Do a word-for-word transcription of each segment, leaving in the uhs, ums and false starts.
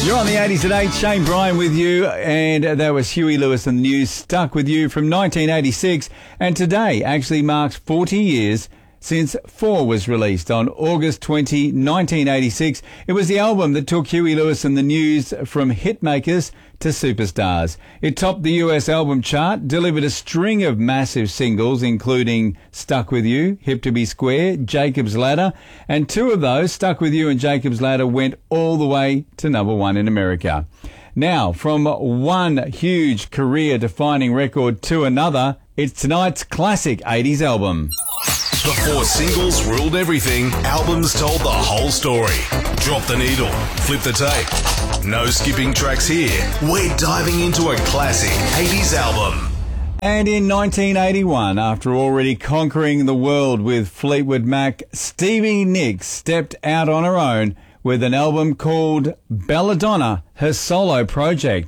You're on the eighties at eight, Shane Bryan with you, and that was Huey Lewis and the News, Stuck With You from nineteen eighty-six, and today actually marks forty years since Four was released on August twentieth, nineteen eighty-six. It was the album that took Huey Lewis and the News from hitmakers to superstars. It topped the U S album chart, delivered a string of massive singles, including Stuck With You, Hip to Be Square, Jacob's Ladder, and two of those, Stuck With You and Jacob's Ladder, went all the way to number one in America. Now, from one huge career-defining record to another, it's tonight's classic eighties album. Before singles ruled everything, albums told the whole story. Drop the needle, flip the tape. No skipping tracks here. We're diving into a classic eighties album. And in nineteen eighty-one, after already conquering the world with Fleetwood Mac, Stevie Nicks stepped out on her own with an album called Belladonna, her solo project.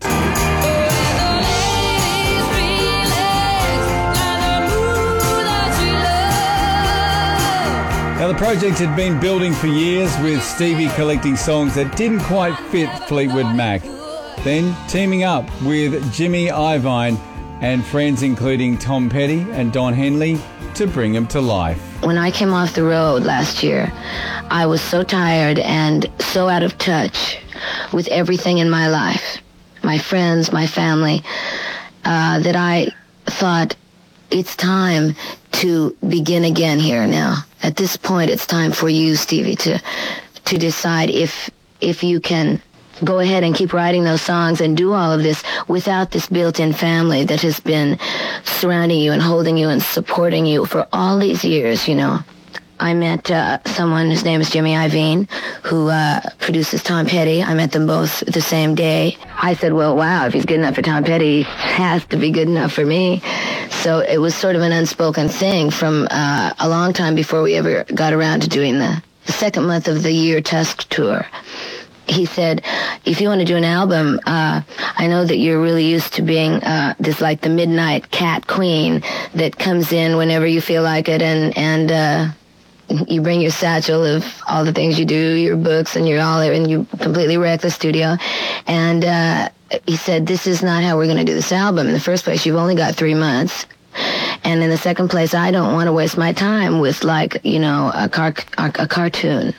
Now, the project had been building for years, with Stevie collecting songs that didn't quite fit Fleetwood Mac, then teaming up with Jimmy Iovine and friends including Tom Petty and Don Henley to bring them to life. When I came off the road last year, I was so tired and so out of touch with everything in my life, my friends, my family, uh, that I thought, it's time to begin again here now. At this point, it's time for you, Stevie, to to decide if if you can go ahead and keep writing those songs and do all of this without this built-in family that has been surrounding you and holding you and supporting you for all these years, you know. I met uh, someone, his name is Jimmy Iovine, who uh, produces Tom Petty. I met them both the same day. I said, well, wow, if he's good enough for Tom Petty, he has to be good enough for me. So it was sort of an unspoken thing from uh, a long time before we ever got around to doing the, the second month of the year Tusk tour. He said, if you want to do an album, uh, I know that you're really used to being uh, this like the midnight cat queen that comes in whenever you feel like it, and, and uh, you bring your satchel of all the things you do, your books, and you're all there, and you completely wreck the studio. And uh, he said, this is not how we're going to do this album. In the first place, you've only got three months. And in the second place, I don't want to waste my time with, like, you know, a, car- a cartoon.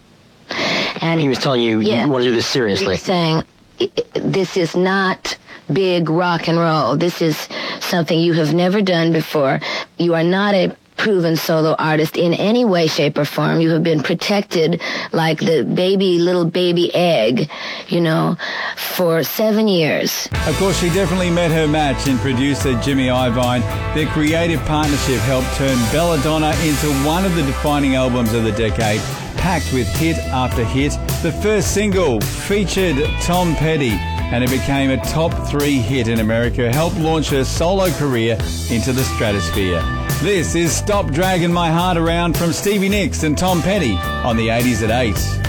And he was telling you, yeah, you want to do this seriously. He was saying, this is not big rock and roll. This is something you have never done before. You are not a proven solo artist in any way, shape, or form. You have been protected like the baby, little baby egg, you know, for seven years. Of course, she definitely met her match in producer Jimmy Iovine. Their creative partnership helped turn Belladonna into one of the defining albums of the decade, packed with hit after hit. The first single featured Tom Petty, and it became a top three hit in America, helped launch her solo career into the stratosphere. This is Stop Dragging My Heart Around from Stevie Nicks and Tom Petty on the eighties at eight.